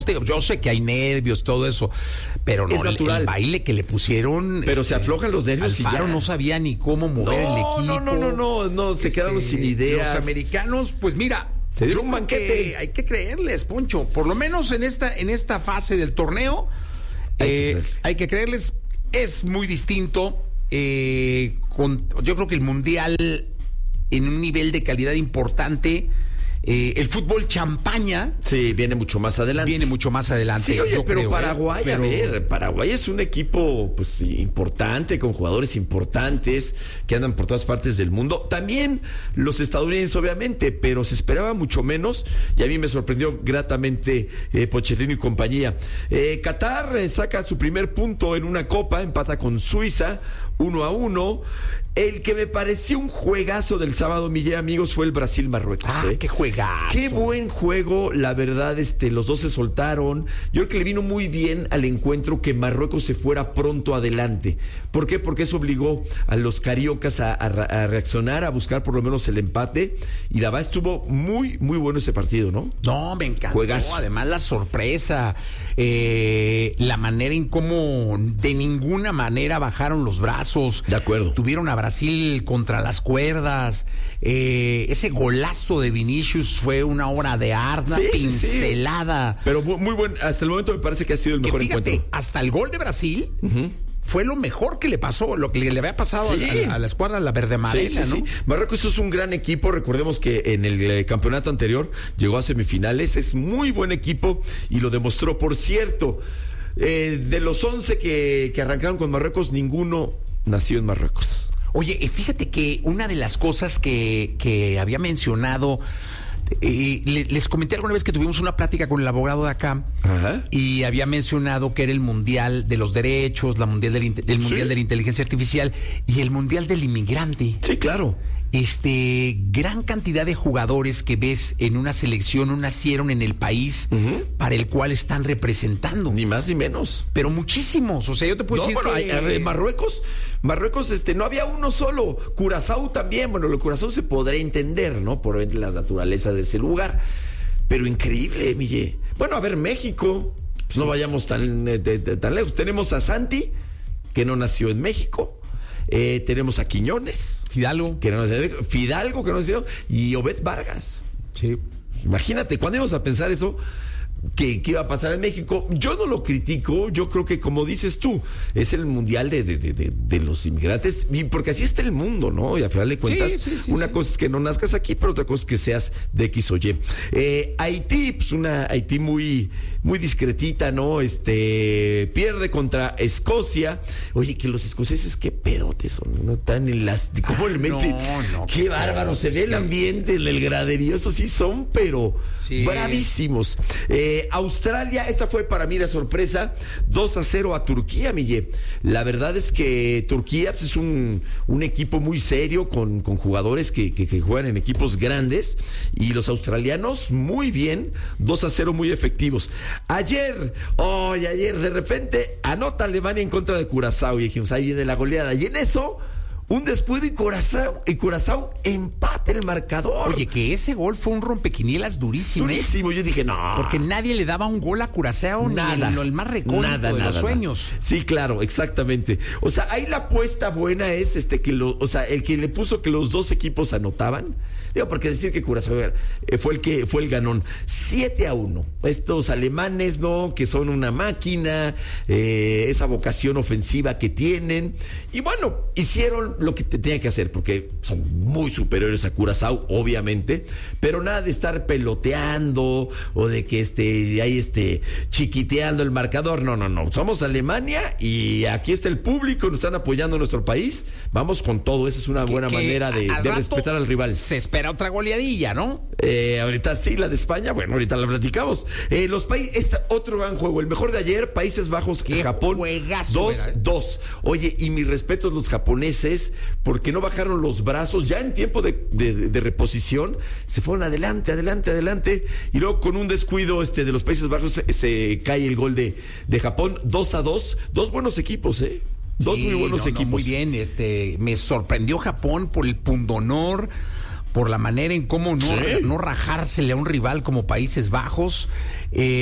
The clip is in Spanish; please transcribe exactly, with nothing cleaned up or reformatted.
Yo sé que hay nervios, todo eso, pero no, es natural. El baile que le pusieron. Pero este, se aflojan los nervios y Alfaro ya. no sabía ni cómo mover no, el equipo. No, no, no, no, no, se este, quedaron sin ideas. Los americanos, pues mira, se dieron un banquete. Hay que creerles, Poncho. Por lo menos en esta, en esta fase del torneo, hay, eh, que, hay que creerles. Es muy distinto. Eh, con, yo creo que el mundial en un nivel de calidad importante. Eh, el fútbol champaña sí viene mucho más adelante viene mucho más adelante sí, oye, yo pero creo, Paraguay eh, a pero... ver Paraguay es un equipo pues importante con jugadores importantes que andan por todas partes del mundo, también los estadounidenses obviamente, pero se esperaba mucho menos y a mí me sorprendió gratamente eh, Pochettino y compañía. eh, Qatar eh, saca su primer punto en una copa, empata con Suiza uno a uno. El que me pareció un juegazo del sábado, Miguel, amigos, fue el Brasil-Marruecos. Ah, ¿eh? qué juegazo. Qué buen juego, la verdad, este, los dos se soltaron. Yo creo que le vino muy bien al encuentro que Marruecos se fuera pronto adelante. ¿Por qué? Porque eso obligó a los cariocas a, a, a reaccionar, a buscar por lo menos el empate. Y la verdad estuvo muy, muy bueno ese partido, ¿no? No, me encantó. Juegazo. Además, la sorpresa, eh, la manera en cómo de ninguna manera bajaron los brazos. De acuerdo. Tuvieron a Brasil contra las cuerdas. Eh, ese golazo de Vinicius fue una obra de arte, sí, pincelada. Sí, sí. Pero muy buen, hasta el momento me parece que ha sido el mejor que fíjate, encuentro. Hasta el gol de Brasil uh-huh. fue lo mejor que le pasó, lo que le había pasado sí. a, a, a la escuadra, la verde amarela, sí, sí, ¿no? Sí. Marruecos es un gran equipo, recordemos que en el eh, campeonato anterior llegó a semifinales, es muy buen equipo y lo demostró. Por cierto, eh, de los once que, que arrancaron con Marruecos, ninguno nació en Marruecos. Oye, fíjate que una de las cosas que, que había mencionado, eh, les comenté alguna vez que tuvimos una plática con el abogado de acá. Ajá. Y había mencionado que era el mundial de los derechos, la mundial del, el mundial sí. de la inteligencia artificial y el mundial del inmigrante. Sí, claro. Este, gran cantidad de jugadores que ves en una selección no nacieron en el país uh-huh. para el cual están representando. Ni más ni menos. Pero muchísimos, o sea, yo te puedo no, decir bueno, que... Hay, hay, Marruecos, Marruecos, este, no había uno solo. Curazao también, bueno, lo Curazao se podría entender, ¿no? Por la naturaleza de ese lugar. Pero increíble, Miguel. Bueno, a ver, México, pues no vayamos tan, de, de, tan lejos. Tenemos a Santi, que no nació en México. Eh, tenemos a Quiñones, Fidalgo, que no Fidalgo, que no nació, y Obed Vargas. Sí. Imagínate, ¿cuándo íbamos a pensar eso? Que, que iba a pasar en México. Yo no lo critico, yo creo que como dices tú, es el mundial de, de, de, de, de los inmigrantes, y porque así está el mundo, ¿no? Y a final de cuentas, sí, sí, sí, una sí. cosa es que no nazcas aquí, pero otra cosa es que seas de X o Y. Eh, Haití, pues una Haití muy, muy discretita, ¿no? Este, pierde contra Escocia. Oye, que los escoceses, qué pedotes son, ¿no? Tan elásticos. ¿Cómo ah, le meten? No, no, qué bárbaro, se ve el ambiente, el graderío, eso sí son, pero sí. bravísimos. Eh, Eh, Australia, esta fue para mí la sorpresa, dos a cero a Turquía, Miguel. La verdad es que Turquía pues, es un, un equipo muy serio con, con jugadores que, que, que juegan en equipos grandes y los australianos muy bien, dos a cero muy efectivos. Ayer, oh, y ayer de repente anota Alemania en contra de Curazao y dijimos, ahí viene la goleada y en eso... un descuido y Curazao, y Curazao empate el marcador. Oye, que ese gol fue un rompequinielas durísimo. Durísimo, yo dije, no. Porque nadie le daba un gol a Curazao, nada, ni en el más recóndito nada, de nada, los sueños. Nada. Sí, claro, exactamente. O sea, ahí la apuesta buena es este que lo, o sea, el que le puso que los dos equipos anotaban. Digo, porque decir que Curazao eh, fue el que fue el ganón. siete a uno. Estos alemanes, ¿no? Que son una máquina, eh, esa vocación ofensiva que tienen. Y bueno, hicieron lo que te tenía que hacer, porque son muy superiores a Curazao, obviamente, pero nada de estar peloteando o de que este, ahí este, chiquiteando el marcador. No, no, no. Somos Alemania y aquí está el público, nos están apoyando en nuestro país. Vamos con todo. Esa es una buena que, manera de, de respetar al rival. Se espera otra goleadilla, ¿no? Eh, ahorita sí, la de España, bueno, ahorita la platicamos. Eh, los países, este otro gran juego, el mejor de ayer, Países Bajos, Japón, dos, dos. Oye, y mis respetos los japoneses, porque no bajaron los brazos, ya en tiempo de, de, de reposición, se fueron adelante, adelante, adelante, y luego con un descuido este de los Países Bajos se, se cae el gol de, de Japón, dos a dos, dos buenos equipos, ¿eh? Dos sí, muy buenos no, equipos. No, muy bien, este, me sorprendió Japón por el pundonor, por la manera en cómo no, sí. no rajársele a un rival como Países Bajos. Eh,